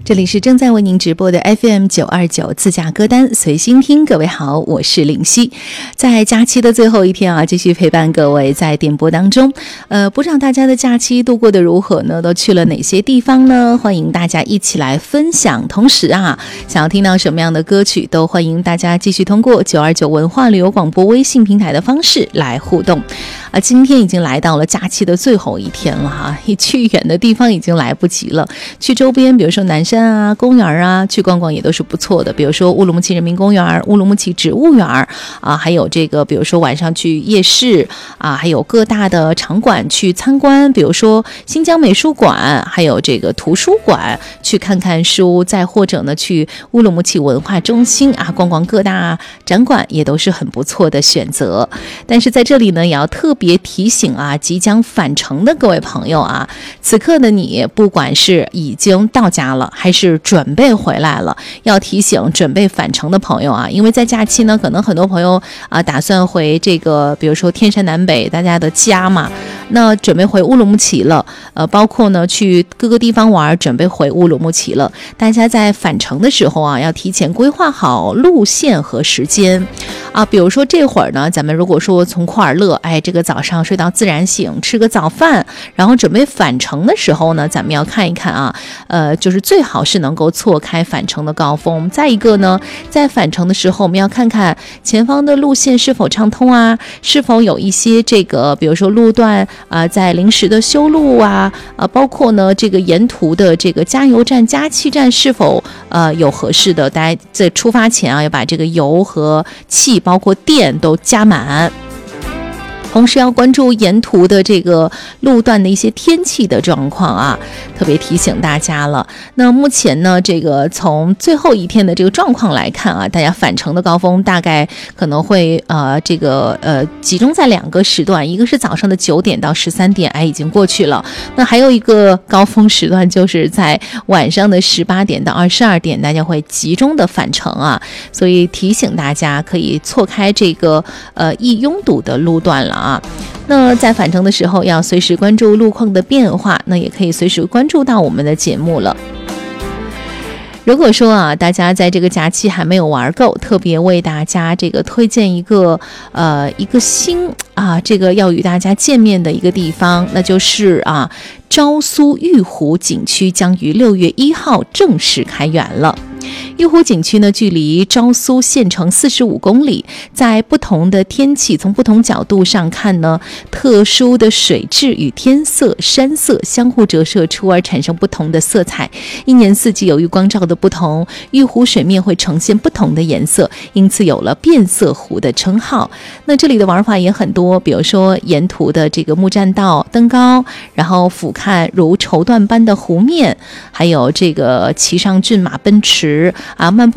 这里是正在为您直播的 FM929自驾歌单随心听。各位好，我是林夕。在假期的最后一天啊，继续陪伴各位在点播当中。不知道大家的假期度过得如何呢？都去了哪些地方呢？欢迎大家一起来分享。同时啊，想要听到什么样的歌曲，都欢迎大家继续通过929文化旅游广播微信平台的方式来互动。今天已经来到了假期的最后一天了哈，一去远的地方已经来不及了。去周边，比如说南山啊、公园啊，去逛逛也都是不错的。比如说乌鲁木齐人民公园、乌鲁木齐植物园啊，还有这个，比如说晚上去夜市啊，还有各大的场馆去参观，比如说新疆美术馆，还有这个图书馆去看看书，再或者呢去乌鲁木齐文化中心啊逛逛各大展馆，也都是很不错的选择。但是在这里呢，也要特别提醒啊，即将返程的各位朋友啊，此刻的你不管是已经到家了还是准备回来了，要提醒准备返程的朋友啊，因为在假期呢，可能很多朋友啊打算回这个比如说天山南北大家的家嘛，那准备回乌鲁木齐了，包括呢去各个地方玩，准备回乌鲁木齐了，大家在返程的时候啊，要提前规划好路线和时间啊。比如说这会儿呢，咱们如果说从库尔勒，这个早上睡到自然醒，吃个早饭，然后准备返程的时候呢，咱们要看一看啊，就是最好是能够错开返程的高峰。再一个呢，在返程的时候，我们要看看前方的路线是否畅通啊，是否有一些这个，比如说路段在临时的修路啊，包括呢这个沿途的这个加油站、加气站是否有合适的，大家在出发前啊要把这个油和气包括电都加满。同时要关注沿途的这个路段的一些天气的状况啊，特别提醒大家了。那目前呢，这个从最后一天的这个状况来看啊，大家返程的高峰大概可能会集中在2个时段，一个是早上的9点到13点，已经过去了。那还有一个高峰时段就是在晚上的18点到22点，大家会集中的返程啊，所以提醒大家可以错开这个易拥堵的路段了。那在返程的时候要随时关注路况的变化，那也可以随时关注到我们的节目了。如果说啊，大家在这个假期还没有玩够，特别为大家这个推荐一个新这个要与大家见面的一个地方，那就是昭苏玉湖景区将于6月1号正式开园了。玉湖景区呢，距离昭苏县城45公里，在不同的天气，从不同角度上看呢，特殊的水质与天色、山色相互折射出而产生不同的色彩。一年四季由于光照的不同，玉湖水面会呈现不同的颜色，因此有了变色湖的称号。那这里的玩法也很多，比如说沿途的这个木栈道登高，然后俯瞰如绸缎般的湖面，还有这个骑上骏马奔驰漫步